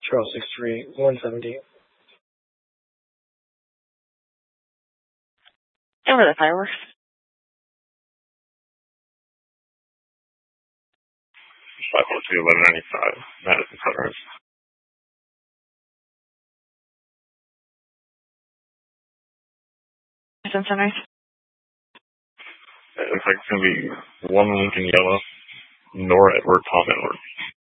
063 170. And for the fireworks. 502 1195, Madison Sunrise. Madison Sunrise. It looks like it's going to be 1 Lincoln Yellow, Nor Edward, Tom Edward.